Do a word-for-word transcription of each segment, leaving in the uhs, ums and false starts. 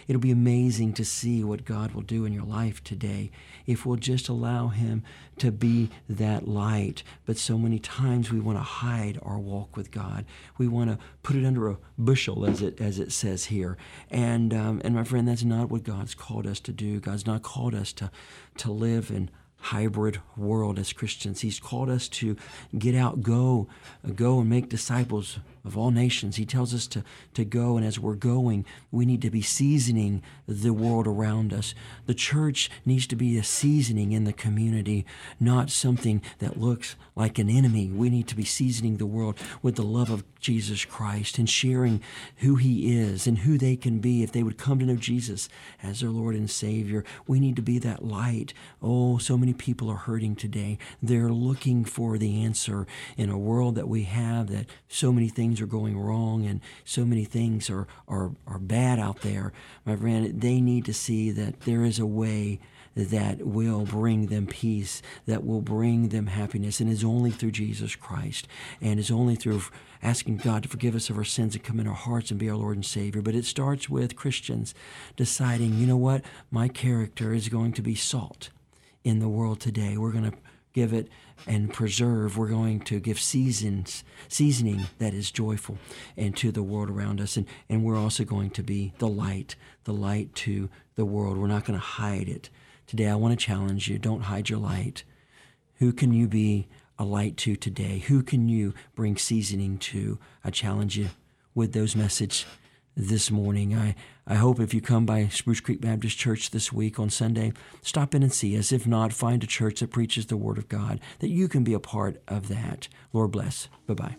it'll be amazing to see what God will do in your life today if we'll just allow Him to be that light. But so many times we want to hide our walk with God. We want to put it under a bushel, as it as it says here. And um, and my friend, that's not what God's called us to do. God's not called us to to live in hybrid world as Christians. He's called us to get out, go, go and make disciples of all nations. He tells us to, to go, and as we're going, we need to be seasoning the world around us. The church needs to be a seasoning in the community, not something that looks like an enemy. We need to be seasoning the world with the love of Jesus Christ and sharing who He is and who they can be if they would come to know Jesus as their Lord and Savior. We need to be that light. Oh, so many people are hurting today. They're looking for the answer in a world that we have, that so many things are going wrong and so many things are, are, are bad out there. My friend, they need to see that there is a way that will bring them peace, that will bring them happiness, and is only through Jesus Christ, and is only through asking God to forgive us of our sins and come in our hearts and be our Lord and Savior. But it starts with Christians deciding, you know what, my character is going to be salt in the world today. We're going to give it and preserve. We're going to give seasons, seasoning that is joyful and to the world around us. And, and we're also going to be the light, the light to the world. We're not going to hide it. Today, I want to challenge you. Don't hide your light. Who can you be a light to today? Who can you bring seasoning to? I challenge you with those messages this morning. I, I hope if you come by Spruce Creek Baptist Church this week on Sunday, stop in and see us. If not, find a church that preaches the Word of God, that you can be a part of that. Lord bless. Bye-bye.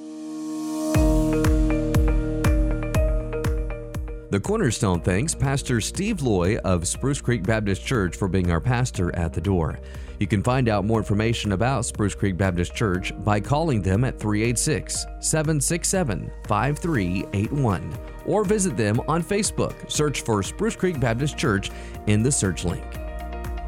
The Cornerstone thanks Pastor Steve Loy of Spruce Creek Baptist Church for being our pastor at the door. You can find out more information about Spruce Creek Baptist Church by calling them at three eight six, seven six seven, five three eight one or visit them on Facebook. Search for Spruce Creek Baptist Church in the search link.